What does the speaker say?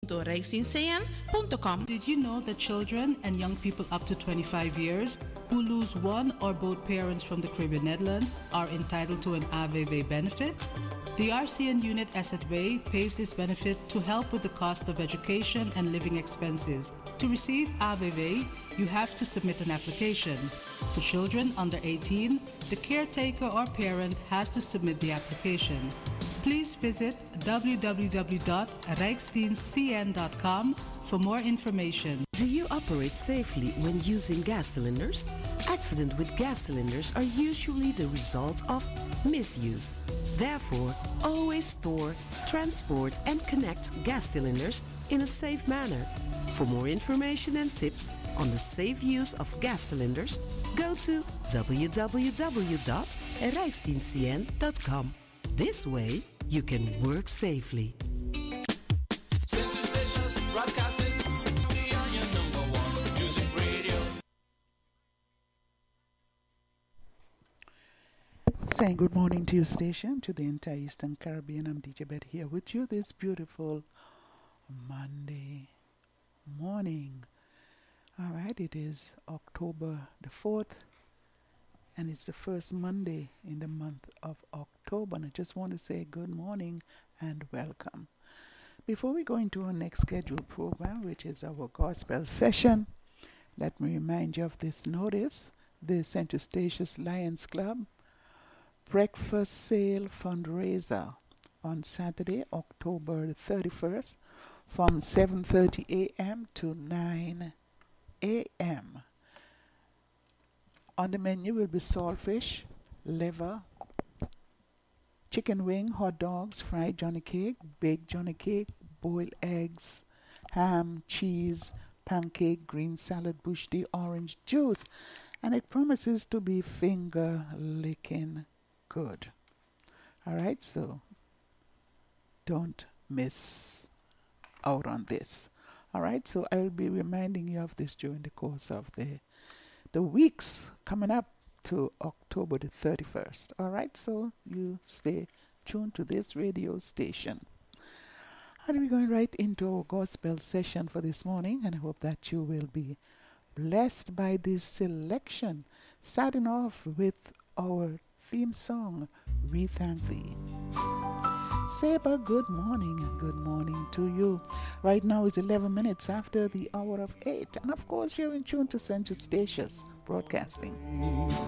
door rijksdienstcn.com. Did you know that children and young people up to 25 years who lose one or both parents from the Caribbean Netherlands are entitled to an AVW benefit? The RCN unit SZW pays this benefit to help with the cost of education and living expenses. To receive AVW, you have to submit an application. For children under 18, the caretaker or parent has to submit the application. Please visit www.rijksdienstcn.com for more information. Do you operate safely when using gas cylinders? Accidents with gas cylinders are usually the result of misuse. Therefore, always store, transport, and connect gas cylinders in a safe manner. For more information and tips on the safe use of gas cylinders, go to www.rijksdienstcn.com. This way, you can work safely. Central stations broadcasting. We are your number one music radio. Saying good morning to your station, to the entire Eastern Caribbean. I'm DJ Bet here with you this beautiful Monday morning. All right, it is October the 4th, and it's the first Monday in the month of October. And I just want to say good morning and welcome. Before we go into our next scheduled program, which is our gospel session, let me remind you of this notice. The St. Eustatius Lions Club breakfast sale fundraiser on Saturday, October the 31st from 7:30 a.m. to 9 a.m. On the menu will be saltfish, liver, chicken wing, hot dogs, fried Johnny cake, baked Johnny cake, boiled eggs, ham, cheese, pancake, green salad, bush tea, orange juice. And it promises to be finger licking good. All right, so don't miss out on this. All right, so I will be reminding you of this during the course of the weeks coming up to October the 31st. All right, so you stay tuned to this radio station. And we're going right into our gospel session for this morning, and I hope that you will be blessed by this selection, starting off with our theme song, We Thank Thee. Saber, good morning to you. Right now is 11 minutes after the hour of 8, and of course you're in tune to St. Eustatius Broadcasting.